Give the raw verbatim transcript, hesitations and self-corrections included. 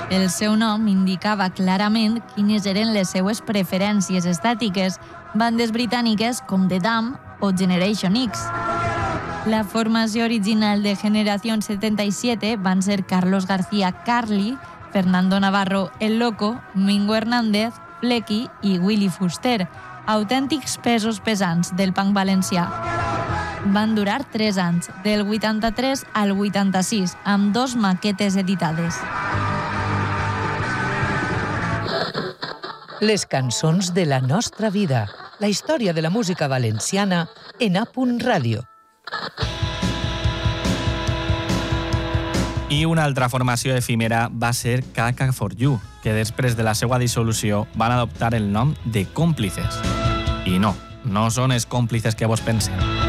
El seu nom indicava clarament quines eren les seues preferències estètiques, bandes britàniques com The Dam o Generation X. La formació original de Generación setenta y siete van ser Carlos García Carli, Fernando Navarro El Loco, Mingo Hernández, Flequi i Willy Fuster, autèntics pesos pesants del punk valencià. Van durar tres anys, del vuitanta-tres al vuitanta-sis, amb dos maquetes editades. Les cançons de la nostra vida, la història de la música valenciana en A Punt Ràdio. I una altra formació efímera va ser Caca for You, que després de la seva dissolució van adoptar el nom de Còmplices. I no, no són els còmplices que vos penseu.